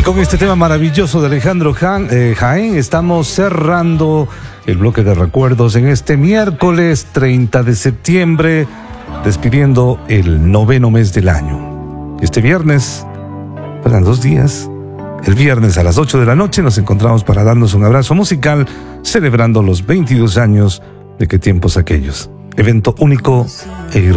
con este tema maravilloso de Alejandro Jaén, estamos cerrando el bloque de recuerdos en este miércoles 30 de septiembre, despidiendo el 9º mes del año. Este viernes, faltan 2 días, el viernes a las 8 de la noche nos encontramos para darnos un abrazo musical, celebrando los 22 años de Qué tiempos aquellos. Evento único e irrepetible.